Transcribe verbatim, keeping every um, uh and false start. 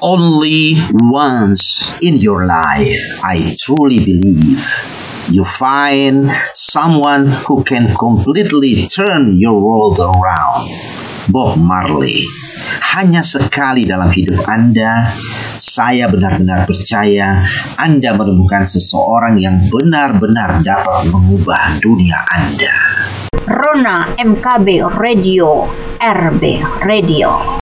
only once in your life, I truly believe, you find someone who can completely turn your world around. Bob Marley. Hanya sekali dalam hidup Anda, saya benar-benar percaya Anda menemukan seseorang yang benar-benar dapat mengubah dunia Anda. Rona M K B Radio, R B Radio.